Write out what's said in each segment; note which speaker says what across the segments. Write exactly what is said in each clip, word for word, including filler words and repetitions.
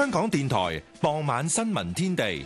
Speaker 1: 香港電台傍晚新聞天地。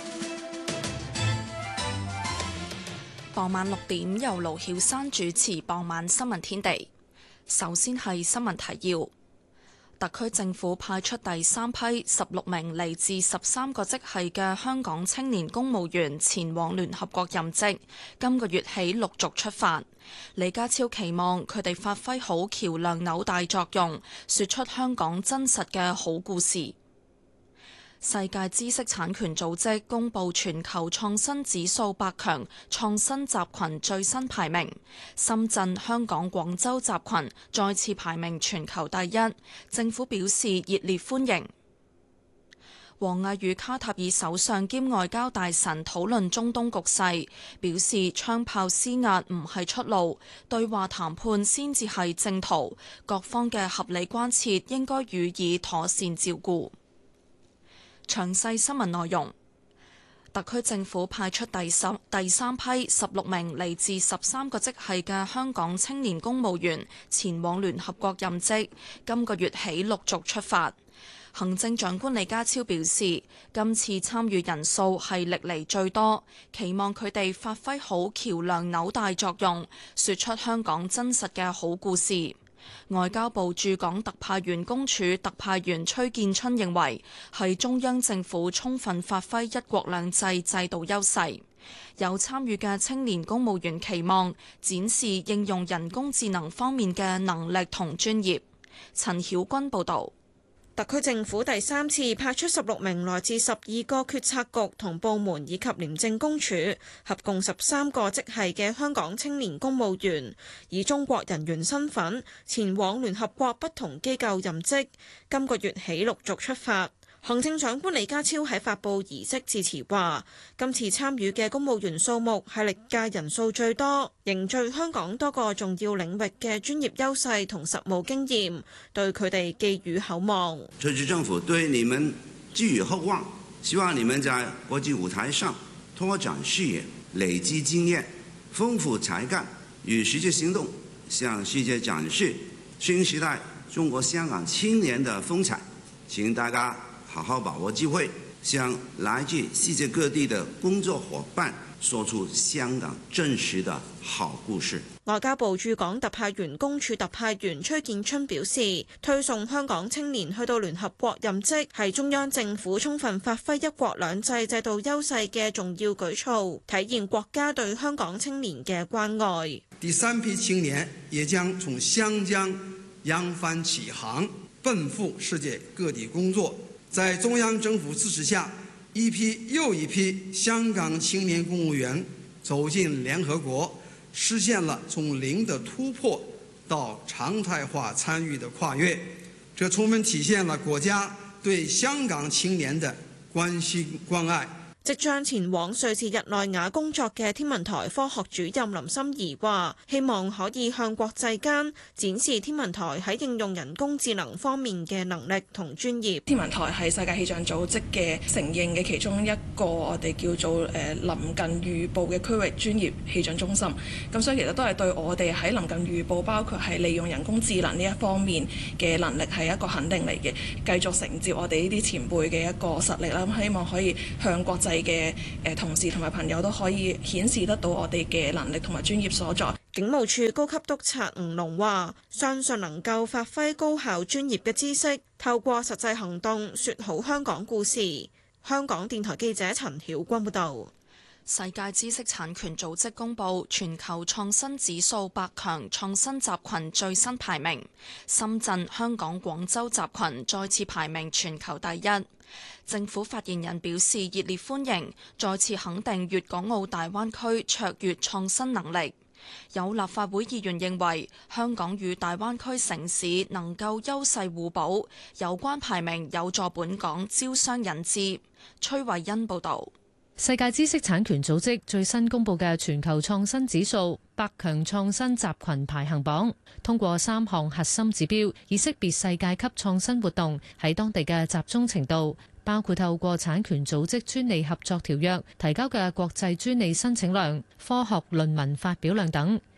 Speaker 2: 傍晚六點由盧曉珊主持傍晚新聞天地。首先係新聞提要。特區政府派出第三批十六名嚟自十三個職系嘅香港青年公務員前往聯合國任職，今個月起陸續出發。李家超期望佢哋發揮好橋梁紐帶作用，說出香港真實嘅好故事。世界知識產權組織公布全球創新指數百強創新集群最新排名，深圳、香港、廣州集群再次排名全球第一，政府表示熱烈歡迎。王毅與卡塔爾首相兼外交大臣討論中東局勢，表示槍炮施壓唔係出路，對話談判先至係正途，各方嘅合理關切應該予以妥善照顧。詳細新聞內容，特區政府派出第十第三批十六名嚟自十三個職系嘅香港青年公務員前往聯合國任職，今個月起陸續出發。行政長官李家超表示，今次參與人數係歷嚟最多，期望佢哋發揮好橋梁紐帶作用，說出香港真實嘅好故事。外交部駐港特派員公署特派員崔建春認為，係中央政府充分發揮一國兩制制度優勢。有參與嘅青年公務員期望展示應用人工智能方面嘅能力同專業。陳曉君報導。
Speaker 3: 特區政府第三次派出十六名來自十二個決策局同部門以及廉政公署，合共十三個職系嘅香港青年公務員，以中國人員身份前往聯合國不同機構任職，今個月起陸續出發。行政長官李家超喺發佈儀式致辭話，今次參與嘅公務員數目係歷屆人數最多，凝聚香港多個重要領域嘅專業優勢同實務經驗，對佢哋寄予厚望。
Speaker 4: 特區政府對你們寄予厚望，希望你們在國際舞台上拓展視野、累積經驗、豐富才幹與實際行動，向世界展示新時代中國香港青年的風采。請大家好好把握機會，向來自世界各地的工作夥伴說出香港真實的好故事。
Speaker 3: 外交部駐港特派員公署特派員崔建春表示，推送香港青年去到聯合國任職係中央政府充分發揮一國兩制制度優勢嘅重要舉措，體現國家對香港青年嘅關愛。
Speaker 5: 第三批青年也將從湘江揚帆起航，奔赴世界各地工作。在中央政府支持下，一批又一批香港青年公務員走進聯合國，實現了從零的突破到常態化參與的跨越，這充分體現了國家對香港青年的關心關愛。
Speaker 3: 即將前往瑞士日內瓦工作嘅天文台科學主任林心怡話，希望可以向國際間展示天文台喺應用人工智能方面嘅能力同專業。
Speaker 6: 天文台係世界氣象組織嘅承認嘅其中一個我哋叫做誒臨近預報嘅區域專業氣象中心，咁所以其實都係對我哋喺臨近預報，包括係利用人工智能呢一方面嘅能力係一個肯定嚟嘅，繼續承接我哋呢啲前輩嘅一個實力啦。咁希望可以向國際嘅誒同事同埋朋友都可以顯示得到我哋嘅能力同埋專業所在。
Speaker 3: 警務處高級督察吳龍話，相信能夠發揮高效專業嘅知識，透過實際行動說好香港故事。香港電台記者陳曉君報道。
Speaker 2: 世界知識產權組織公布全球創新指數百強創新集群最新排名，深圳、香港、廣州集群再次排名全球第一。政府發言人表示熱烈歡迎，再次肯定粵港澳大灣區卓越創新能力。有立法會議員認為香港與大灣區城市能夠優勢互補，有關排名有助本港招商引資。崔慧欣報導。
Speaker 7: 世界知識產權組織最新公布嘅全球創新指數百強創新集群排行榜，通過三項核心指標，以識別世界級創新活動喺當地嘅集中程度，包括透過產權組織專利合作條約提交嘅國際專利申請量、科學論文發表量等。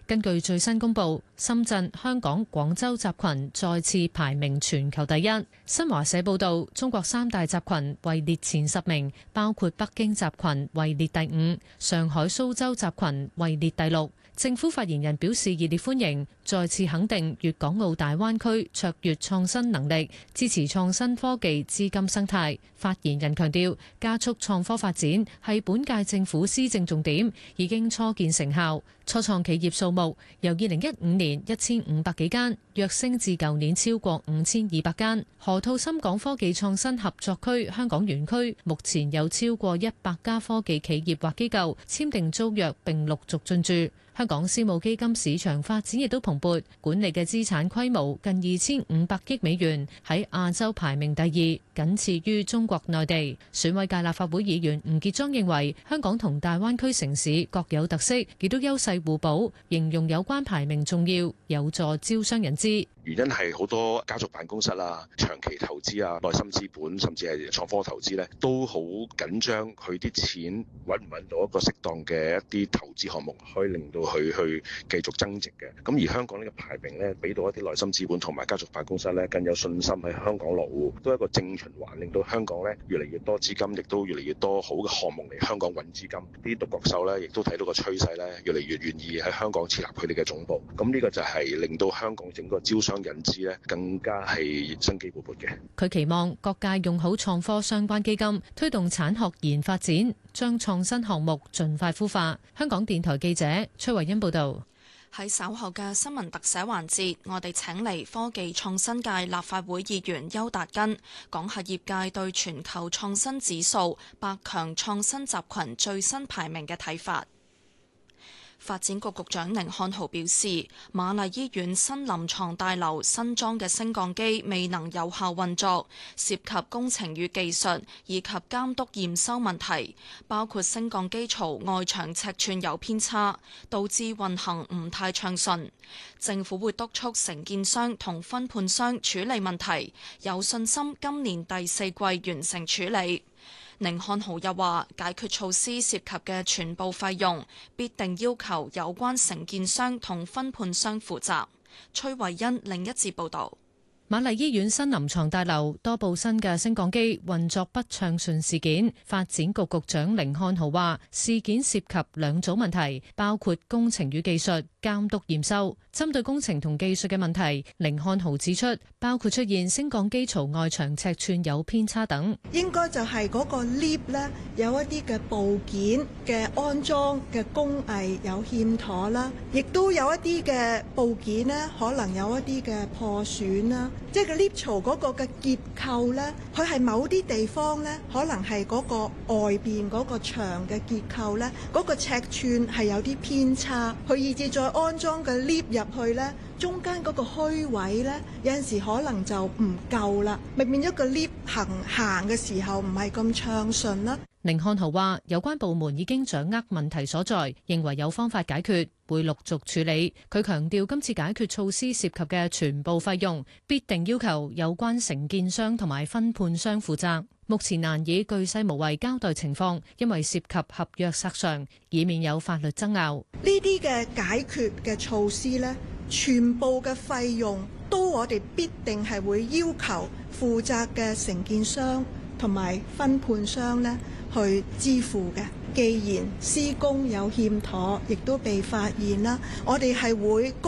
Speaker 7: 根據最新公佈，深圳、香港、廣州集群再次排名全球第一。新華社報導，中國三大集群位列前十名，包括北京集群位列第五，上海、蘇州集群位列第六。政府發言人表示熱烈歡迎，再次肯定粵港澳大灣區卓越創新能力，支持創新科技資金生態。發言人強調，加速創科發展係本屆政府施政重點，已經初見成效。初創企業數目由二零一五年一千五百幾間躍升至舊年超過五千二百間。河套深港科技創新合作區香港園區目前有超過一百家科技企業或機構簽訂租約並陸續進駐。香港私募基金市場發展亦都蓬勃，管理嘅資產規模近二千五百億美元，喺亞洲排名第二，僅次於中國內地。選委界立法會議員吳傑莊認為，香港同大灣區城市各有特色，亦都優勢互補，形容有關排名重要，有助招商引資。
Speaker 8: 原因係好多家族辦公室啦、長期投資啊、內心資本，甚至係創科投資咧，都好緊張佢啲錢揾唔揾到一個適當嘅一啲投資項目，可以令到佢去繼續增值嘅。咁而香港呢個排名咧，俾到一啲內心資本同埋家族辦公室咧，更有信心喺香港落戶，都係一個正循環，令到香港咧越嚟越多資金，亦都越嚟越多好嘅項目嚟香港揾資金。啲獨角獸咧，亦都睇到個趨勢咧，越嚟越願意喺香港設立佢哋嘅總部。咁呢個就係令到香港整個招商引資咧更加係生機勃勃嘅。
Speaker 7: 佢期望各界用好創科相關基金，推動產學研發展，將創新項目盡快孵化。香港電台記者崔慧欣報道。
Speaker 2: 喺稍後嘅新聞特寫環節，我哋請嚟科技創新界立法會議員邱達根講下業界對全球創新指數百強創新集群最新排名嘅睇法。發展局局長甯漢豪表示，瑪麗醫院新臨床大樓新裝嘅升降機未能有效運作，涉及工程與技術以及監督驗收問題，包括升降機槽外牆尺寸有偏差，導致運行唔太暢順。政府會督促承建商同分判商處理問題，有信心今年第四季完成處理。甯漢豪又話，解決措施涉及嘅全部費用必定要求有關承建商同分判商負責。崔慧欣另一節報導。
Speaker 7: 瑪麗醫院新臨床大樓多部新嘅升降機運作不暢順事件，發展局局長甯漢豪話，事件涉及兩組問題，包括工程與技術、監督驗收。針對工程同技術嘅問題，甯漢豪指出，包括出現升降機槽外牆尺寸有偏差等。
Speaker 9: 應該就係嗰個 lift 咧，有一啲嘅部件嘅安裝嘅工藝有欠妥啦，亦都有一啲嘅部件呢，可能有一啲嘅破損啦。即係個 lift 槽嗰個嘅結構咧，佢係某啲地方咧，可能係嗰個外邊嗰個牆嘅結構咧，嗰個尺寸係有啲偏差，佢以至再安裝嘅 lift 入去咧，中間嗰個虛位咧，有陣時可能就唔夠啦，咪變咗個 lift 行行嘅時候唔係咁暢順啦。
Speaker 7: 甯漢豪話：有關部門已經掌握問題所在，認為有方法解決，會陸續處理。佢強調，今次解決措施涉及嘅全部費用，必定要求有關承建商同埋分判商負責。目前難以巨細無遺交代情況，因為涉及合約索償，以免有法律爭拗。
Speaker 9: 呢啲嘅解決嘅措施呢，全部嘅費用都我哋必定係會要求負責嘅承建商同埋分判商呢去支付嘅。既然施工有欠妥，亦都被發現啦，我哋係會